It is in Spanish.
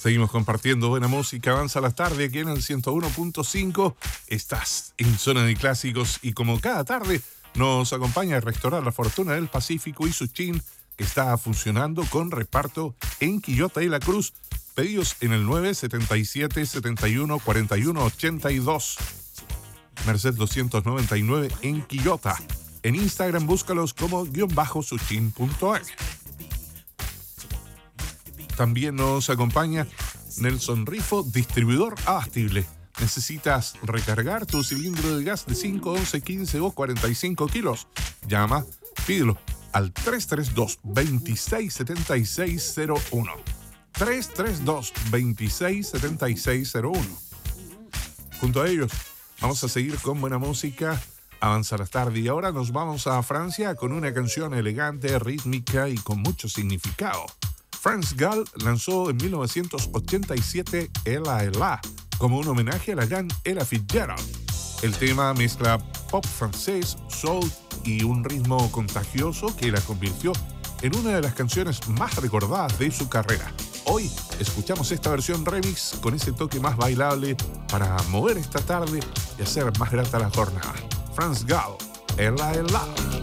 Seguimos compartiendo buena música, avanza la tarde aquí en el 101.5. Estás en Zona de Clásicos y como cada tarde nos acompaña el restaurante La Fortuna del Pacífico y Sushín, que está funcionando con reparto en Quillota y La Cruz. Pedidos en el 977 71 41 82. Merced 299 en Quillota. En Instagram búscalos como _sushin.org. También nos acompaña Nelson Rifo, distribuidor abastible. ¿Necesitas recargar tu cilindro de gas de 5, 11, 15 o 45 kilos? Llama, pídelo al 332-267601. 332-267601. Junto a ellos, vamos a seguir con buena música. Avanza la tarde y ahora nos vamos a Francia con una canción elegante, rítmica y con mucho significado. France Gall lanzó en 1987 Ella Ella como un homenaje a la gran Ella Fitzgerald. El tema mezcla pop francés, soul y un ritmo contagioso que la convirtió en una de las canciones más recordadas de su carrera. Hoy escuchamos esta versión remix con ese toque más bailable para mover esta tarde y hacer más grata la jornada. France Gall, Ella Ella.